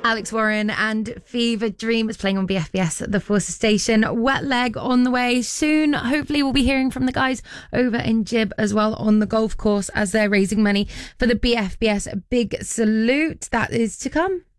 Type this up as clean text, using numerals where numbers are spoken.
Alex Warren and Fever Dream is playing on BFBS at the Forces Station. Wet Leg on the way soon. Hopefully we'll be hearing from the guys over in Jib as well on the golf course as they're raising money for the BFBS Big Salute. That is to come.